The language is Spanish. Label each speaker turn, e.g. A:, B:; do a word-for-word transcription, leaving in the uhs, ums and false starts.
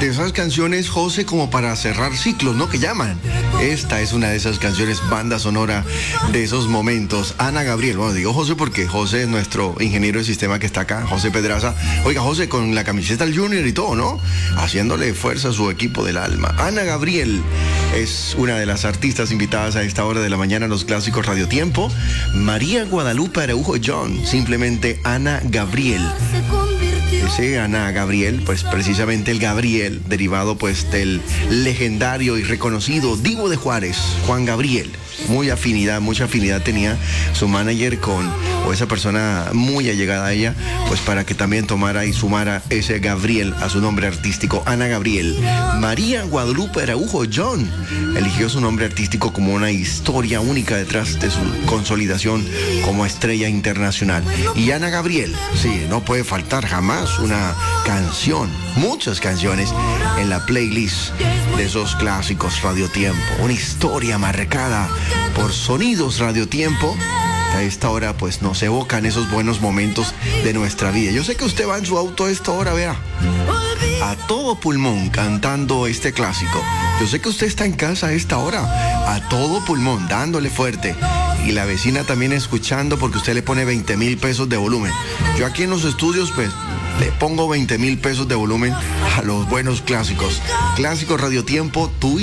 A: de esas canciones, José, como para cerrar ciclos, ¿no? Que llaman. Esta es una de esas canciones, banda sonora de esos momentos. Ana Gabriel, bueno, digo José porque José es nuestro ingeniero de sistema que está acá, José Pedraza. Oiga, José, con la camiseta del Junior y todo, ¿no? Haciéndole fuerza a su equipo del alma. Ana Gabriel es una de las artistas invitadas a esta hora de la mañana en los clásicos Radio Tiempo. María Guadalupe Araujo John, simplemente Ana Gabriel. Ese Ana Gabriel, pues precisamente el Gabriel, derivado pues del legendario y reconocido Divo de Juárez, Juan Gabriel. Muy afinidad, mucha afinidad tenía su manager con, o esa persona muy allegada a ella, pues para que también tomara y sumara ese Gabriel a su nombre artístico, Ana Gabriel. María Guadalupe Araujo John eligió su nombre artístico como una historia única detrás de su consolidación como estrella internacional. Y Ana Gabriel, sí, no puede faltar jamás una canción, muchas canciones en la playlist de esos clásicos Radio Tiempo. Una historia marcada por sonidos Radio Tiempo. A esta hora pues nos evocan esos buenos momentos de nuestra vida. Yo sé que usted va en su auto a esta hora, vea, a todo pulmón cantando este clásico. Yo sé que usted está en casa a esta hora, a todo pulmón, dándole fuerte. Y la vecina también escuchando porque usted le pone veinte mil pesos de volumen. Yo aquí en los estudios pues le pongo veinte mil pesos de volumen a los buenos clásicos. Clásicos Radio Tiempo, tú y